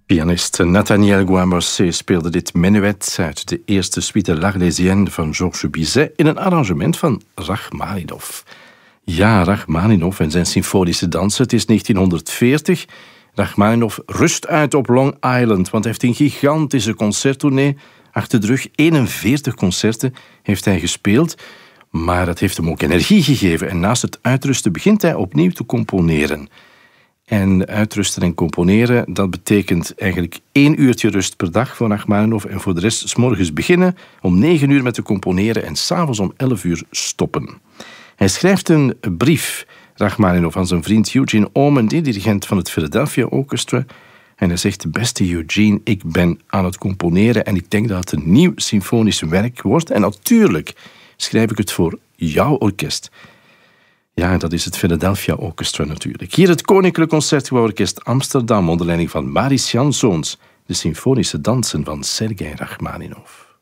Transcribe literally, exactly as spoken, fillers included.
Pianist Nathaniel Guimaucé speelde dit menuet uit de eerste suite L'Arlésienne van Georges Bizet in een arrangement van Rachmaninov. Ja, Rachmaninov en zijn symfonische dansen. Het is negentienhonderdveertig. Rachmaninov rust uit op Long Island, want hij heeft een gigantische concerttournee achter de rug. eenenveertig concerten heeft hij gespeeld, maar dat heeft hem ook energie gegeven. En naast het uitrusten begint hij opnieuw te componeren. En uitrusten en componeren, dat betekent eigenlijk één uurtje rust per dag voor Rachmaninov en voor de rest 's morgens beginnen om negen uur met te componeren en 's avonds om elf uur stoppen. Hij schrijft een brief, Rachmaninov, aan zijn vriend Eugene Ormandy, dirigent van het Philadelphia Orchestra. En hij zegt: beste Eugene, ik ben aan het componeren en ik denk dat het een nieuw symfonisch werk wordt. En natuurlijk schrijf ik het voor jouw orkest. Ja, dat is het Philadelphia Orchestra natuurlijk. Hier het Koninklijk Concertgebouworkest Amsterdam onder leiding van Maris Janszoons, de symfonische dansen van Sergei Rachmaninov.